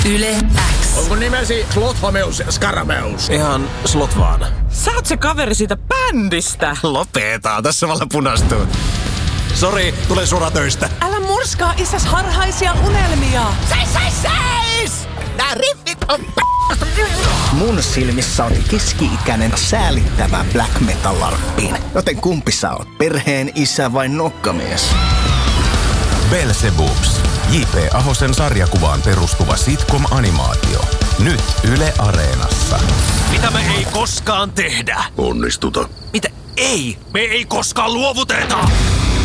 Yle X. Onko nimesi Slothomeus Scarameus? Ihan slot vaan. Sä oot se kaveri siitä bändistä. Lopeta, tässä valla punastuu. Sori, tulen suoraan töistä. Älä murskaa isäs harhaisia unelmia. Seis! Nää riffit on Mun silmissä on keski-ikäinen säälittävä black metal-larppiin. Joten kumpi sä oot? Perheen isä vai nokkamies? Belzebups. J.P. Ahosen sarjakuvaan perustuva sitcom-animaatio. Nyt Yle Areenassa. Mitä me ei koskaan tehdä? Onnistuta. Mitä ei? Me ei koskaan luovuteta!